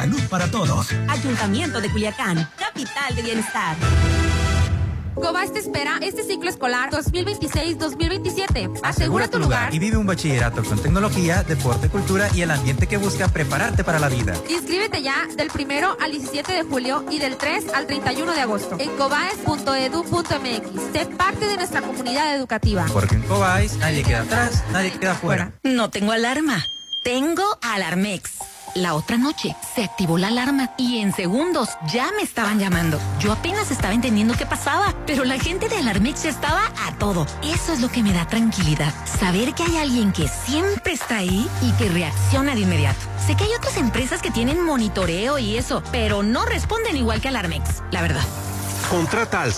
salud para todos. Ayuntamiento de Culiacán, capital de bienestar. Cobás te espera este ciclo escolar 2026-2027. Asegura tu lugar y vive un bachillerato con tecnología, deporte, cultura y el ambiente que busca prepararte para la vida. Inscríbete ya del 1 al 17 de julio y del 3 al 31 de agosto en cobaes.edu.mx. Sé parte de nuestra comunidad educativa. Porque en Cobáis nadie queda atrás, nadie queda fuera. No tengo alarma, tengo Alarmex. La otra noche se activó la alarma y en segundos ya me estaban llamando. Yo apenas estaba entendiendo qué pasaba, pero la gente de Alarmex ya estaba a todo. Eso es lo que me da tranquilidad, saber que hay alguien que siempre está ahí y que reacciona de inmediato. Sé que hay otras empresas que tienen monitoreo y eso, pero no responden igual que Alarmex, la verdad. Contrata al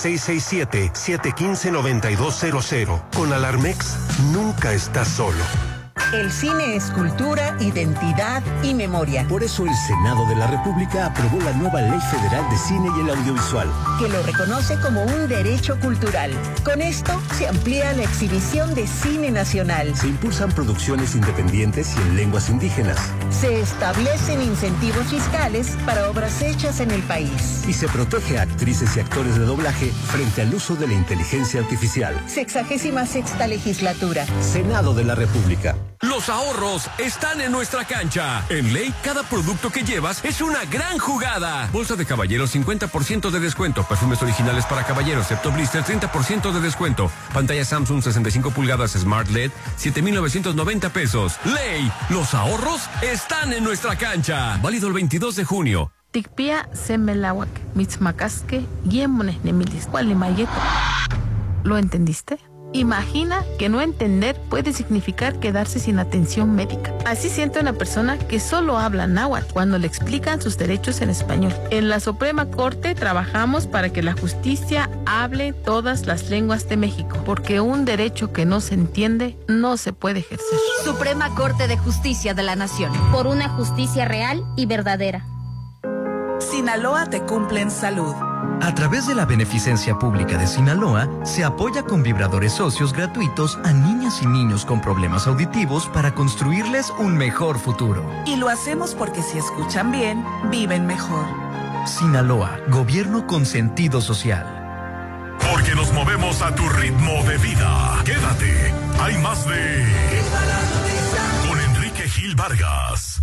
667-715-9200. Con Alarmex nunca estás solo. El cine es cultura, identidad y memoria. Por eso el Senado de la República aprobó la nueva Ley Federal de Cine y el Audiovisual, que lo reconoce como un derecho cultural. Con esto se amplía la exhibición de cine nacional. Se impulsan producciones independientes y en lenguas indígenas. Se establecen incentivos fiscales para obras hechas en el país. Y se protege a actrices y actores de doblaje frente al uso de la inteligencia artificial. 66ª legislatura. Senado de la República. Los ahorros están en nuestra cancha. En Ley, cada producto que llevas es una gran jugada. Bolsa de caballeros, 50% de descuento. Perfumes originales para caballeros, excepto blister, 30% de descuento. Pantalla Samsung 65 pulgadas Smart LED, 7,990 pesos. Ley, los ahorros están en nuestra cancha. Válido el 22 de junio. Tikpia semelawak, mitzmacasque, yemones nemilis, gualimayeto. ¿Lo entendiste? Imagina que no entender puede significar quedarse sin atención médica. Así siente una persona que solo habla náhuatl cuando le explican sus derechos en español. En la Suprema Corte trabajamos para que la justicia hable todas las lenguas de México, porque un derecho que no se entiende no se puede ejercer. Suprema Corte de Justicia de la Nación. Por una justicia real y verdadera. Sinaloa te cumple en salud. A través de la Beneficencia Pública de Sinaloa, se apoya con vibradores socios gratuitos a niñas y niños con problemas auditivos para construirles un mejor futuro. Y lo hacemos porque si escuchan bien, viven mejor. Sinaloa, gobierno con sentido social. Porque nos movemos a tu ritmo de vida. Quédate, hay más de... Con Enrique Gil Vargas.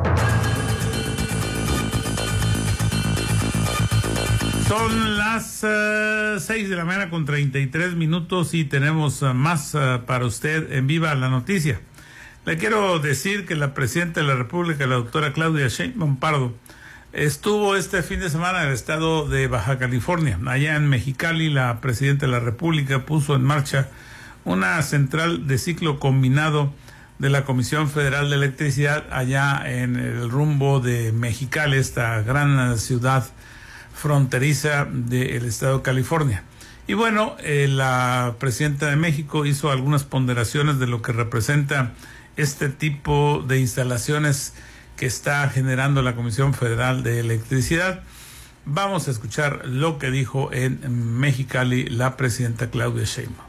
Son las 6 de la mañana con 33 minutos y tenemos más para usted en Viva la Noticia. Le quiero decir que la presidenta de la República, la doctora Claudia Sheinbaum Pardo, estuvo este fin de semana en el estado de Baja California. Allá en Mexicali, la presidenta de la República puso en marcha una central de ciclo combinado de la Comisión Federal de Electricidad allá en el rumbo de Mexicali, esta gran ciudad fronteriza del estado de California. Y bueno, la presidenta de México hizo algunas ponderaciones de lo que representa este tipo de instalaciones que está generando la Comisión Federal de Electricidad. Vamos a escuchar lo que dijo en Mexicali la presidenta Claudia Sheinbaum.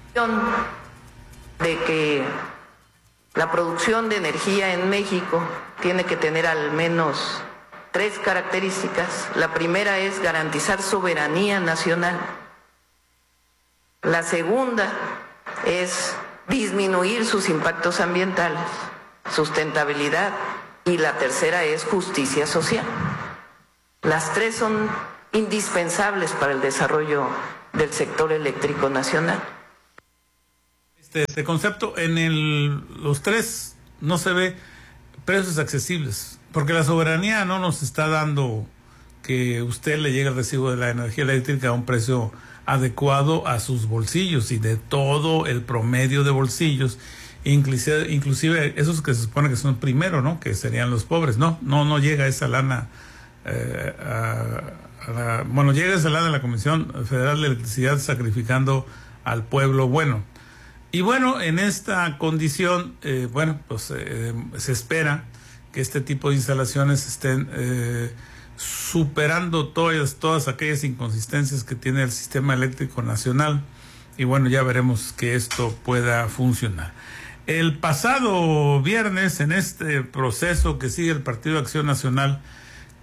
De que la producción de energía en México tiene que tener al menos 3 características. La primera es garantizar soberanía nacional. La segunda es disminuir sus impactos ambientales, sustentabilidad. Y la tercera es justicia social. Las 3 son indispensables para el desarrollo del sector eléctrico nacional. Este concepto, los 3 no se ve precios accesibles. Porque la soberanía no nos está dando que usted le llegue el recibo de la energía eléctrica a un precio adecuado a sus bolsillos y de todo el promedio de bolsillos, inclusive esos que se supone que son primero, ¿no? Que serían los pobres. No llega esa lana. Llega esa lana de la Comisión Federal de Electricidad sacrificando al pueblo bueno. Y bueno, en esta condición, se espera que este tipo de instalaciones estén superando todas aquellas inconsistencias que tiene el sistema eléctrico nacional. Y bueno, ya veremos que esto pueda funcionar. El pasado viernes, en este proceso que sigue el Partido de Acción Nacional,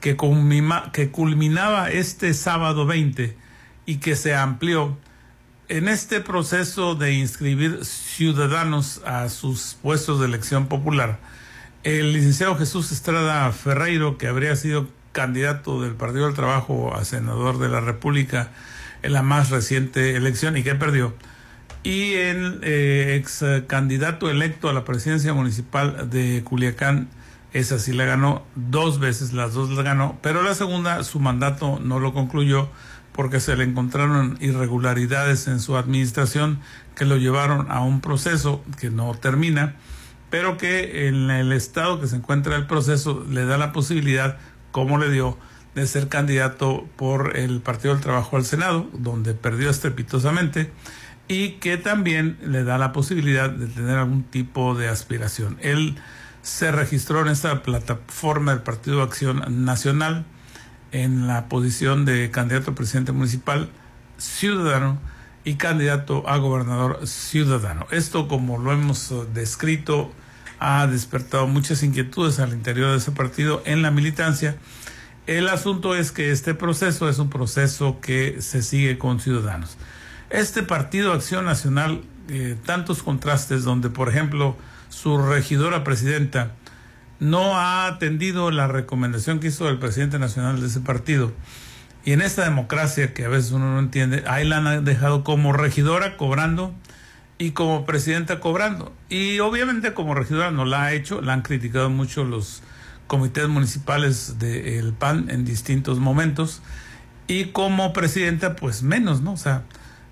que culminaba este sábado 20 y que se amplió. En este proceso de inscribir ciudadanos a sus puestos de elección popular, el licenciado Jesús Estrada Ferreiro, que habría sido candidato del Partido del Trabajo a senador de la República en la más reciente elección y que perdió, y el ex candidato electo a la presidencia municipal de Culiacán, esa sí la ganó 2 veces, las 2 la ganó, pero la segunda su mandato no lo concluyó porque se le encontraron irregularidades en su administración que lo llevaron a un proceso que no termina, pero que en el estado que se encuentra el proceso le da la posibilidad, como le dio, de ser candidato por el Partido del Trabajo al Senado, donde perdió estrepitosamente, y que también le da la posibilidad de tener algún tipo de aspiración. Él se registró en esta plataforma del Partido de Acción Nacional en la posición de candidato a presidente municipal ciudadano y candidato a gobernador ciudadano. Esto, como lo hemos descrito, ha despertado muchas inquietudes al interior de ese partido en la militancia. El asunto es que este proceso es un proceso que se sigue con Ciudadanos. Este Partido Acción Nacional, tantos contrastes donde, por ejemplo, su regidora presidenta no ha atendido la recomendación que hizo el presidente nacional de ese partido. Y en esta democracia que a veces uno no entiende, ahí la han dejado como regidora cobrando y como presidenta cobrando. Y obviamente como regidora no la ha hecho, la han criticado mucho los comités municipales del PAN en distintos momentos. Y como presidenta, pues menos, ¿no? O sea,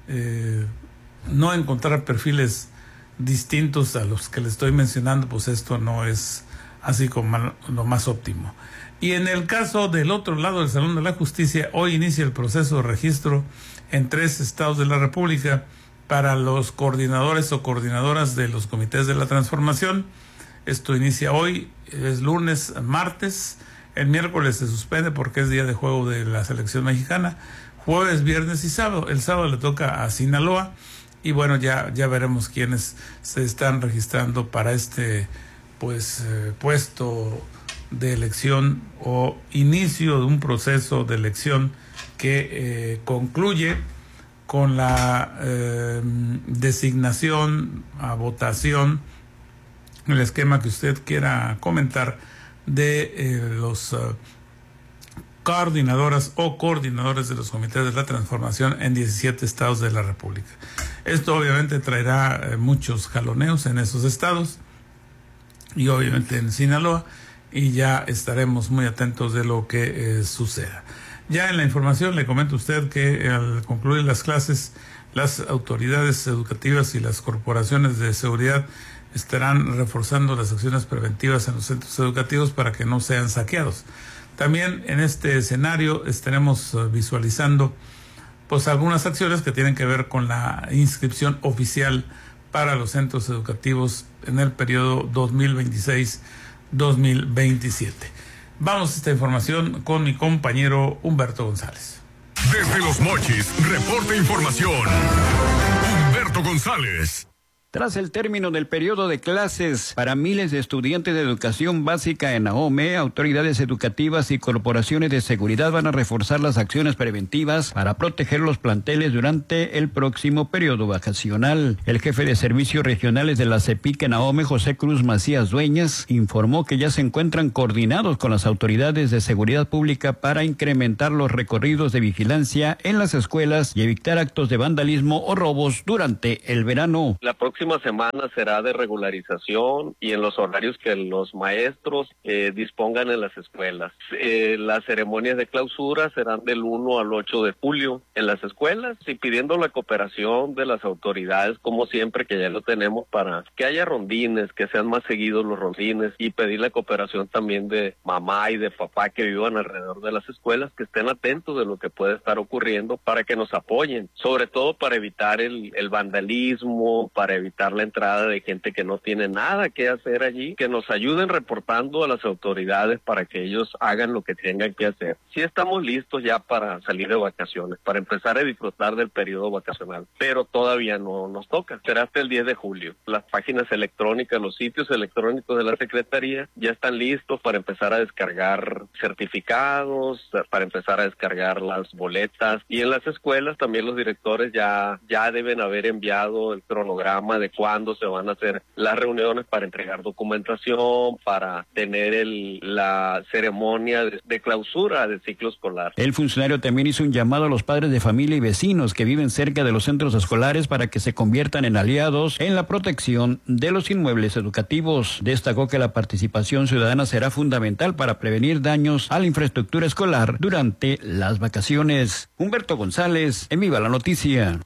no encontrar perfiles distintos a los que le estoy mencionando, pues esto no es así como lo más óptimo. Y en el caso del otro lado del Salón de la Justicia, hoy inicia el proceso de registro en 3 estados de la República para los coordinadores o coordinadoras de los comités de la transformación. Esto inicia hoy, es lunes, martes, el miércoles se suspende porque es día de juego de la selección mexicana, jueves, viernes y sábado. El sábado le toca a Sinaloa y bueno, ya veremos quiénes se están registrando para este puesto de elección o inicio de un proceso de elección que concluye con la designación a votación, el esquema que usted quiera comentar, de los coordinadoras o coordinadores de los comités de la transformación en 17 estados de la República. Esto obviamente traerá muchos jaloneos en esos estados y obviamente en Sinaloa, y ya estaremos muy atentos de lo que suceda. Ya en la información le comento a usted que al concluir las clases, las autoridades educativas y las corporaciones de seguridad estarán reforzando las acciones preventivas en los centros educativos para que no sean saqueados. También en este escenario estaremos visualizando pues algunas acciones que tienen que ver con la inscripción oficial para los centros educativos en el periodo 2026-2027. Vamos a esta información con mi compañero Humberto González. Desde Los Mochis, reporta información. Humberto González. Tras el término del periodo de clases para miles de estudiantes de educación básica en Ahome, autoridades educativas y corporaciones de seguridad van a reforzar las acciones preventivas para proteger los planteles durante el próximo periodo vacacional. El jefe de servicios regionales de la CEPIC en Ahome, José Cruz Macías Dueñas, informó que ya se encuentran coordinados con las autoridades de seguridad pública para incrementar los recorridos de vigilancia en las escuelas y evitar actos de vandalismo o robos durante el verano. La próxima semana será de regularización y en los horarios que los maestros dispongan en las escuelas. Las ceremonias de clausura serán del 1 al 8 de julio en las escuelas y pidiendo la cooperación de las autoridades, como siempre, que ya lo tenemos, para que haya rondines, que sean más seguidos los rondines, y pedir la cooperación también de mamá y de papá que vivan alrededor de las escuelas, que estén atentos de lo que puede estar ocurriendo para que nos apoyen, sobre todo para evitar el vandalismo, para evitar limitar la entrada de gente que no tiene nada que hacer allí, que nos ayuden reportando a las autoridades para que ellos hagan lo que tengan que hacer. Sí estamos listos ya para salir de vacaciones, para empezar a disfrutar del periodo vacacional, pero todavía no nos toca. Será hasta el 10 de julio. Las páginas electrónicas, los sitios electrónicos de la Secretaría ya están listos para empezar a descargar certificados, para empezar a descargar las boletas, y en las escuelas también los directores ya deben haber enviado el cronograma de cuándo se van a hacer las reuniones para entregar documentación, para tener la ceremonia de clausura del ciclo escolar. El funcionario también hizo un llamado a los padres de familia y vecinos que viven cerca de los centros escolares para que se conviertan en aliados en la protección de los inmuebles educativos. Destacó que la participación ciudadana será fundamental para prevenir daños a la infraestructura escolar durante las vacaciones. Humberto González, en Viva la Noticia.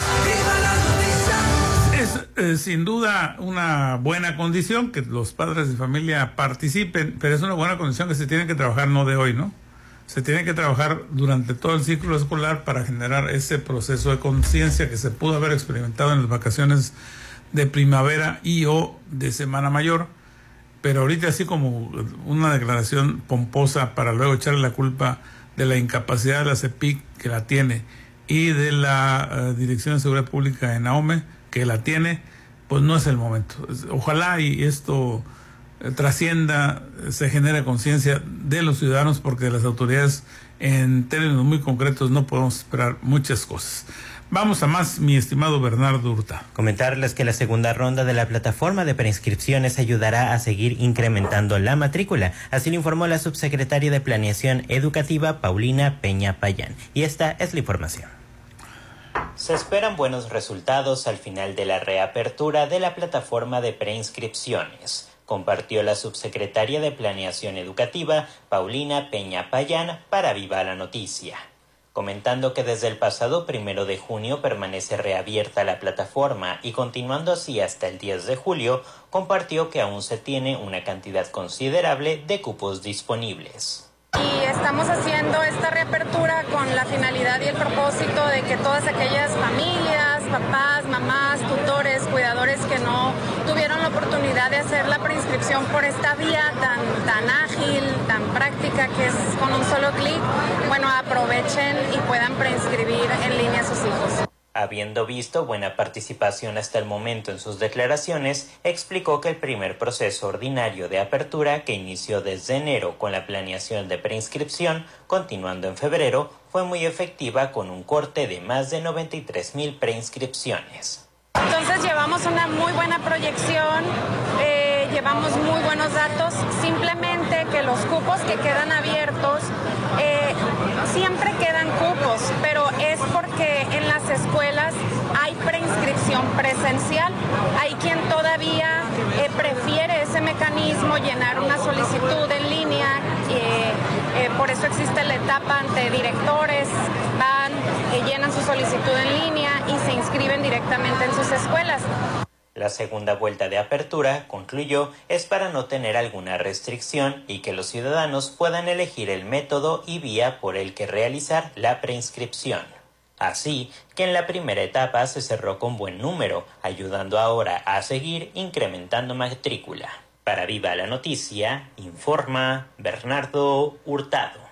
Es sin duda una buena condición que los padres de familia participen, pero es una buena condición que se tiene que trabajar no de hoy, ¿no? Se tiene que trabajar durante todo el ciclo escolar para generar ese proceso de conciencia que se pudo haber experimentado en las vacaciones de primavera y o de Semana Mayor, pero ahorita así como una declaración pomposa para luego echarle la culpa de la incapacidad de la CEPIC, que la tiene, y de la Dirección de Seguridad Pública en AOME, que la tiene, pues no es el momento. Ojalá y esto trascienda, se genere conciencia de los ciudadanos, porque de las autoridades en términos muy concretos no podemos esperar muchas cosas. Vamos a más, mi estimado Bernardo Hurtado. Comentarles que la segunda ronda de la plataforma de preinscripciones ayudará a seguir incrementando la matrícula. Así lo informó la subsecretaria de Planeación Educativa, Paulina Peña Payán. Y esta es la información. Se esperan buenos resultados al final de la reapertura de la plataforma de preinscripciones, compartió la subsecretaria de Planeación Educativa, Paulina Peña Payán, para Viva la Noticia, comentando que desde el pasado 1 de junio permanece reabierta la plataforma y continuando así hasta el 10 de julio, compartió que aún se tiene una cantidad considerable de cupos disponibles. Y estamos haciendo esta reapertura con la finalidad y el propósito de que todas aquellas familias, papás, mamás, tutores, cuidadores que no tuvieron la oportunidad de hacer la preinscripción por esta vía tan ágil, tan práctica, que es con un solo clic, bueno, aprovechen y puedan preinscribir en línea a sus hijos. Habiendo visto buena participación hasta el momento en sus declaraciones, explicó que el primer proceso ordinario de apertura, que inició desde enero con la planeación de preinscripción, continuando en febrero, fue muy efectiva con un corte de más de 93,000 preinscripciones. Entonces llevamos una muy buena proyección, llevamos muy buenos datos, simplemente que los cupos que quedan abiertos, siempre quedan cupos, pero es porque en las escuelas hay preinscripción presencial. Hay quien todavía prefiere ese mecanismo, llenar una solicitud en línea, por eso existe la etapa ante directores, van, llenan su solicitud en línea y se inscriben directamente en sus escuelas. La segunda vuelta de apertura, concluyó, es para no tener alguna restricción y que los ciudadanos puedan elegir el método y vía por el que realizar la preinscripción. Así que en la primera etapa se cerró con buen número, ayudando ahora a seguir incrementando matrícula. Para Viva la Noticia, informa Bernardo Hurtado.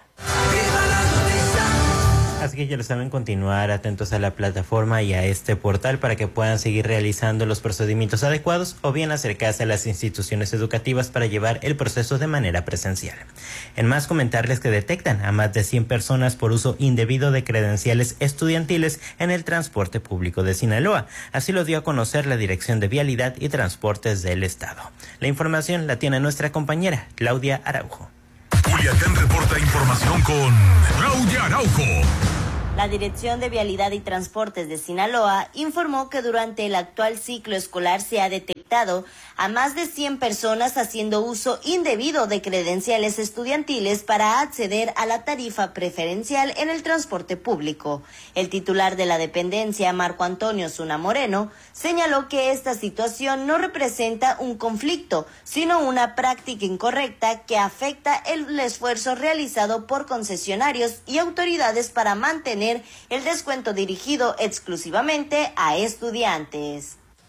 Así que ya lo saben, continuar atentos a la plataforma y a este portal para que puedan seguir realizando los procedimientos adecuados o bien acercarse a las instituciones educativas para llevar el proceso de manera presencial. En más, comentarles que detectan a más de 100 personas por uso indebido de credenciales estudiantiles en el transporte público de Sinaloa. Así lo dio a conocer la Dirección de Vialidad y Transportes del Estado. La información la tiene nuestra compañera Claudia Araujo. Culiacán reporta información con Claudia Araujo. La Dirección de Vialidad y Transportes de Sinaloa informó que durante el actual ciclo escolar se ha detectado a más de 100 personas haciendo uso indebido de credenciales estudiantiles para acceder a la tarifa preferencial en el transporte público. El titular de la dependencia, Marco Antonio Zuna Moreno, señaló que esta situación no representa un conflicto, sino una práctica incorrecta que afecta el esfuerzo realizado por concesionarios y autoridades para mantener el descuento dirigido exclusivamente a estudiantes.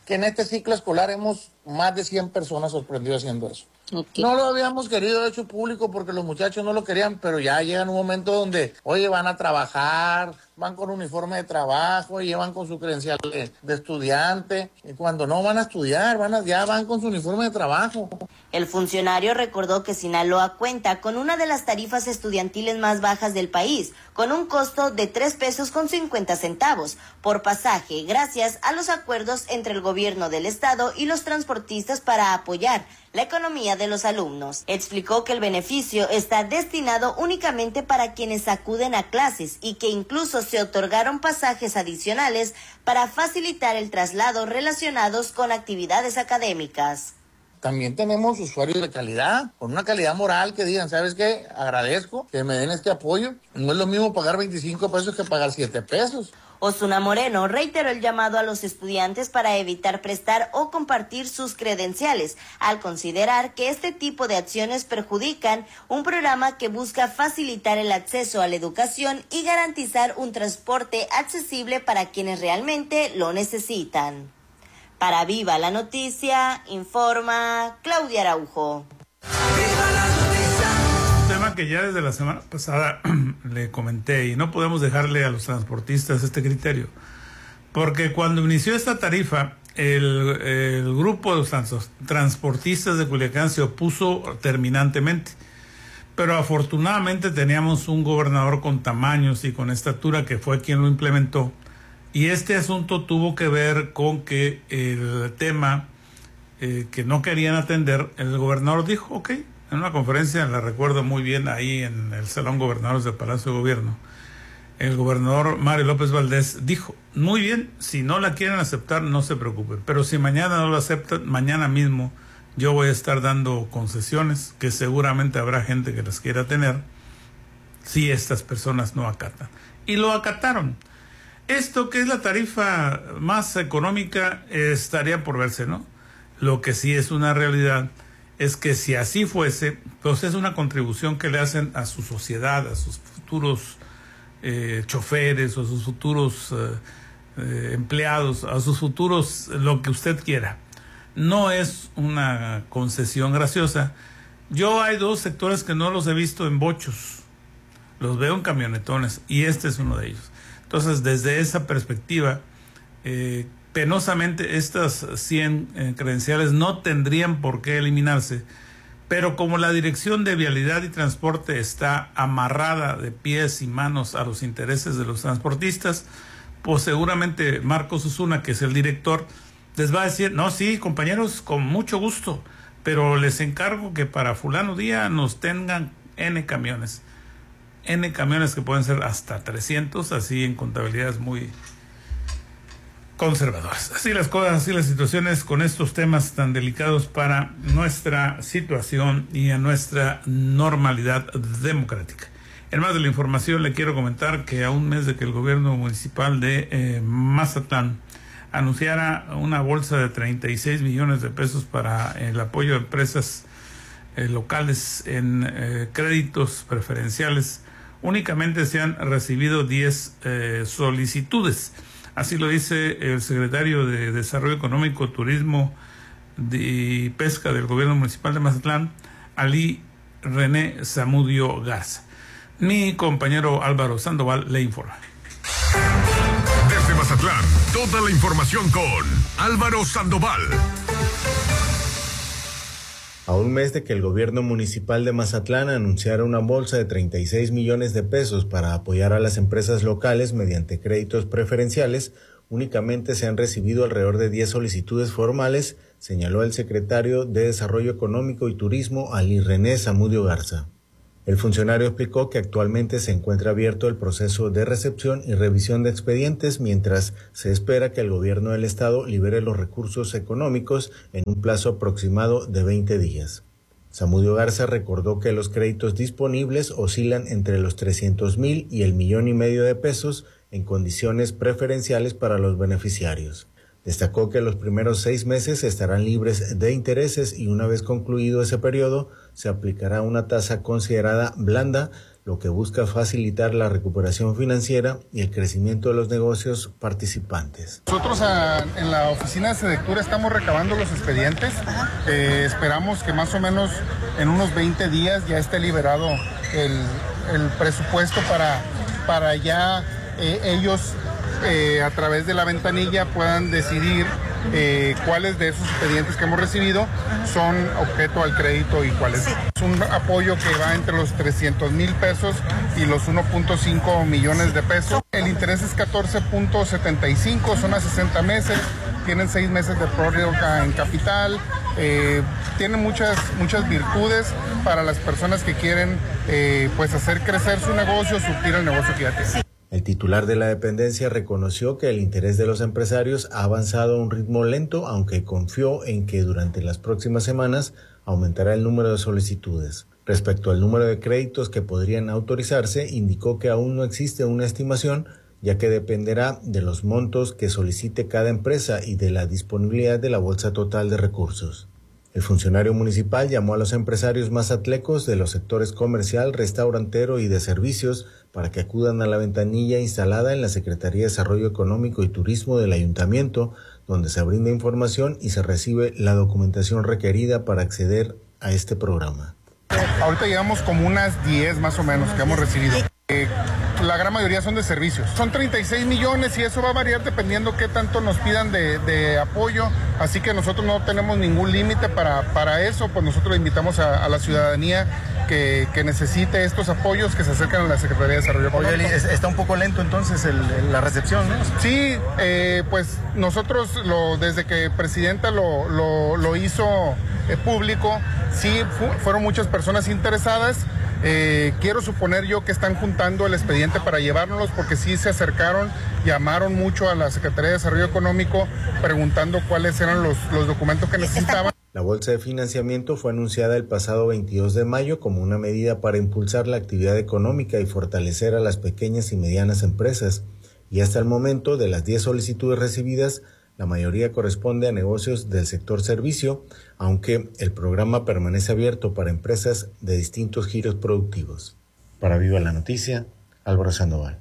que en este ciclo escolar hemos más de 100 personas sorprendido haciendo eso. Okay. No lo habíamos querido hecho público porque los muchachos no lo querían, pero ya llega un momento donde, oye, van a trabajar, van con uniforme de trabajo, llevan con su credencial de estudiante, y cuando no van a estudiar, ya van con su uniforme de trabajo. El funcionario recordó que Sinaloa cuenta con una de las tarifas estudiantiles más bajas del país, con un costo de 3 pesos con 50 centavos por pasaje, gracias a los acuerdos entre el gobierno del estado y los transportistas para apoyar la economía de los alumnos. Explicó que el beneficio está destinado únicamente para quienes acuden a clases y que incluso se otorgaron pasajes adicionales para facilitar el traslado relacionados con actividades académicas. También tenemos usuarios de calidad, con una calidad moral que digan, ¿sabes qué? Agradezco que me den este apoyo. No es lo mismo pagar 25 pesos que pagar 7 pesos. Osuna Moreno reiteró el llamado a los estudiantes para evitar prestar o compartir sus credenciales, al considerar que este tipo de acciones perjudican un programa que busca facilitar el acceso a la educación y garantizar un transporte accesible para quienes realmente lo necesitan. Para Viva la Noticia, informa Claudia Araujo. Un tema que ya desde la semana pasada le comenté, y no podemos dejarle a los transportistas este criterio, porque cuando inició esta tarifa, el grupo de los transportistas de Culiacán se opuso terminantemente, pero afortunadamente teníamos un gobernador con tamaños y con estatura que fue quien lo implementó. Y este asunto tuvo que ver con que el tema que no querían atender, el gobernador dijo, ok, en una conferencia, la recuerdo muy bien ahí en el Salón Gobernadores del Palacio de Gobierno, el gobernador Mario López Valdés dijo, muy bien, si no la quieren aceptar, no se preocupen, pero si mañana no la aceptan, mañana mismo yo voy a estar dando concesiones, que seguramente habrá gente que las quiera tener, si estas personas no acatan. Y lo acataron. Esto, que es la tarifa más económica, estaría por verse, ¿no? Lo que sí es una realidad es que si así fuese, pues es una contribución que le hacen a su sociedad, a sus futuros choferes, o a sus futuros empleados, a sus futuros, lo que usted quiera. No es una concesión graciosa. Yo hay 2 sectores que no los he visto en bochos, los veo en camionetones, y este es uno de ellos. Entonces, desde esa perspectiva, penosamente estas 100 credenciales no tendrían por qué eliminarse, pero como la Dirección de Vialidad y Transporte está amarrada de pies y manos a los intereses de los transportistas, pues seguramente Marcos Osuna, que es el director, les va a decir, no, sí, compañeros, con mucho gusto, pero les encargo que para fulano día nos tengan N camiones que pueden ser hasta 300, así en contabilidades muy conservadoras. Así las cosas, así las situaciones con estos temas tan delicados para nuestra situación y a nuestra normalidad democrática. En más de la información, le quiero comentar que a un mes de que el gobierno municipal de Mazatlán anunciara una bolsa de 36 millones de pesos para el apoyo a empresas locales en créditos preferenciales, únicamente se han recibido 10 solicitudes. Así lo dice el secretario de Desarrollo Económico, Turismo y Pesca del Gobierno Municipal de Mazatlán, Ali René Zamudio Garza. Mi compañero Álvaro Sandoval le informa. Desde Mazatlán, toda la información con Álvaro Sandoval. A un mes de que el gobierno municipal de Mazatlán anunciara una bolsa de 36 millones de pesos para apoyar a las empresas locales mediante créditos preferenciales, únicamente se han recibido alrededor de 10 solicitudes formales, señaló el secretario de Desarrollo Económico y Turismo, Ali René Zamudio Garza. El funcionario explicó que actualmente se encuentra abierto el proceso de recepción y revisión de expedientes mientras se espera que el gobierno del estado libere los recursos económicos en un plazo aproximado de 20 días. Zamudio Garza recordó que los créditos disponibles oscilan entre los 300,000 y el 1,5 millones de pesos en condiciones preferenciales para los beneficiarios. Destacó que los primeros 6 meses estarán libres de intereses y una vez concluido ese periodo se aplicará una tasa considerada blanda lo que busca facilitar la recuperación financiera y el crecimiento de los negocios participantes. Nosotros en la oficina de Sedectura estamos recabando los expedientes. Esperamos que más o menos en unos 20 días ya esté liberado el presupuesto para ya ellos a través de la ventanilla puedan decidir cuáles de esos expedientes que hemos recibido son objeto al crédito y cuáles. Es un apoyo que va entre los 300,000 pesos y los 1.5 millones de pesos. El interés es 14.75, son a 60 meses, tienen 6 meses de prórroga en capital, tienen muchas virtudes para las personas que quieren pues hacer crecer su negocio, surtir el negocio que ya tienen. El titular de la dependencia reconoció que el interés de los empresarios ha avanzado a un ritmo lento, aunque confió en que durante las próximas semanas aumentará el número de solicitudes. Respecto al número de créditos que podrían autorizarse, indicó que aún no existe una estimación, ya que dependerá de los montos que solicite cada empresa y de la disponibilidad de la bolsa total de recursos. El funcionario municipal llamó a los empresarios mazatlecos de los sectores comercial, restaurantero y de servicios para que acudan a la ventanilla instalada en la Secretaría de Desarrollo Económico y Turismo del Ayuntamiento, donde se brinda información y se recibe la documentación requerida para acceder a este programa. Ahorita llevamos como unas 10 más o menos que hemos recibido. La gran mayoría son de servicios. Son 36 millones y eso va a variar dependiendo qué tanto nos pidan de apoyo. Así que nosotros no tenemos ningún límite para eso. Pues nosotros invitamos a la ciudadanía que necesite estos apoyos, que se acerquen a la Secretaría de Desarrollo Económico. Oye, está un poco lento entonces la recepción, ¿no? Sí, pues nosotros desde que Presidenta lo hizo público, sí fueron muchas personas interesadas. Quiero suponer yo que están juntando el expediente para llevárnoslos porque sí se acercaron, llamaron mucho a la Secretaría de Desarrollo Económico preguntando cuáles eran los documentos que necesitaban. La bolsa de financiamiento fue anunciada el pasado 22 de mayo como una medida para impulsar la actividad económica y fortalecer a las pequeñas y medianas empresas. Y hasta el momento, de las 10 solicitudes recibidas, la mayoría corresponde a negocios del sector servicio, aunque el programa permanece abierto para empresas de distintos giros productivos. Para Viva la Noticia, Álvaro Sandoval.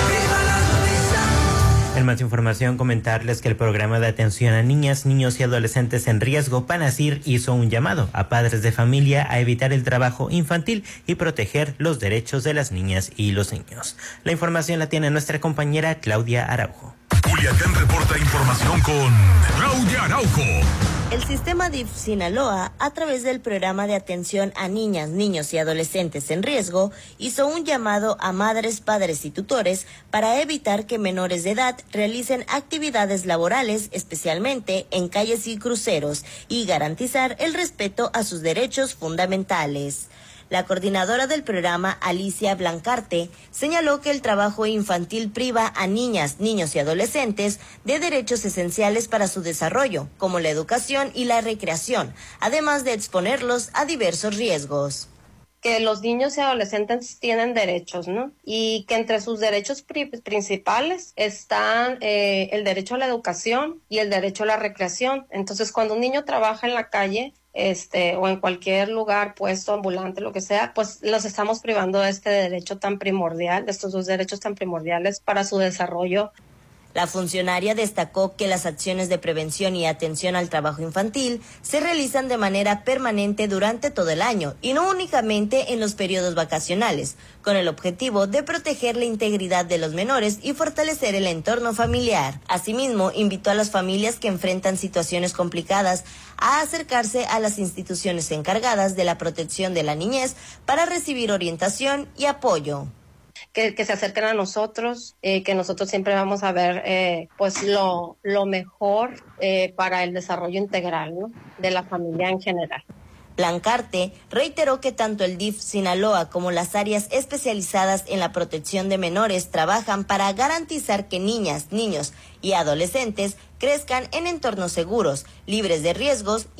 En más información, comentarles que el programa de atención a niñas, niños y adolescentes en riesgo, PANASIR, hizo un llamado a padres de familia a evitar el trabajo infantil y proteger los derechos de las niñas y los niños. La información la tiene nuestra compañera Claudia Araujo. Culiacán reporta información con Claudia Araujo. El sistema DIF Sinaloa, a través del programa de atención a niñas, niños y adolescentes en riesgo, hizo un llamado a madres, padres y tutores para evitar que menores de edad realicen actividades laborales, especialmente en calles y cruceros, y garantizar el respeto a sus derechos fundamentales. La coordinadora del programa, Alicia Blancarte, señaló que el trabajo infantil priva a niñas, niños y adolescentes de derechos esenciales para su desarrollo, como la educación y la recreación, además de exponerlos a diversos riesgos. Que los niños y adolescentes tienen derechos, ¿no? Y que entre sus derechos principales están el derecho a la educación y el derecho a la recreación. Entonces, cuando un niño trabaja en la calle, o en cualquier lugar, puesto, ambulante, lo que sea, pues los estamos privando de este derecho tan primordial, de estos dos derechos tan primordiales para su desarrollo. La funcionaria destacó que las acciones de prevención y atención al trabajo infantil se realizan de manera permanente durante todo el año y no únicamente en los periodos vacacionales, con el objetivo de proteger la integridad de los menores y fortalecer el entorno familiar. Asimismo, invitó a las familias que enfrentan situaciones complicadas a acercarse a las instituciones encargadas de la protección de la niñez para recibir orientación y apoyo. Que se acerquen a nosotros, que nosotros siempre vamos a ver pues lo mejor para el desarrollo integral, ¿no?, de la familia en general. Blancarte reiteró que tanto el DIF Sinaloa como las áreas especializadas en la protección de menores trabajan para garantizar que niñas, niños y adolescentes crezcan en entornos seguros, libres de riesgos